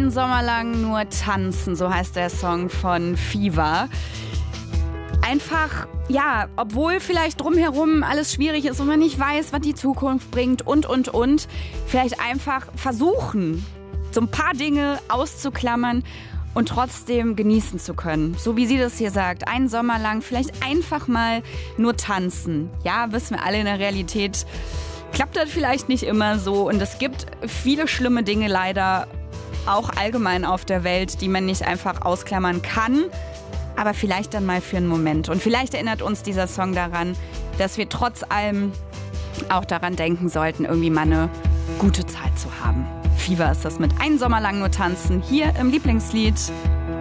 Einen Sommer lang nur tanzen, so heißt der Song von Fever. Einfach, ja, obwohl vielleicht drumherum alles schwierig ist und man nicht weiß, was die Zukunft bringt und, vielleicht einfach versuchen, so ein paar Dinge auszuklammern und trotzdem genießen zu können. So wie sie das hier sagt, einen Sommer lang vielleicht einfach mal nur tanzen. Ja, wissen wir alle, in der Realität klappt das vielleicht nicht immer so und es gibt viele schlimme Dinge leider auch allgemein auf der Welt, die man nicht einfach ausklammern kann, aber vielleicht dann mal für einen Moment. Und vielleicht erinnert uns dieser Song daran, dass wir trotz allem auch daran denken sollten, irgendwie mal eine gute Zeit zu haben. Fever ist das mit Einen Sommer lang nur tanzen, hier im Lieblingslied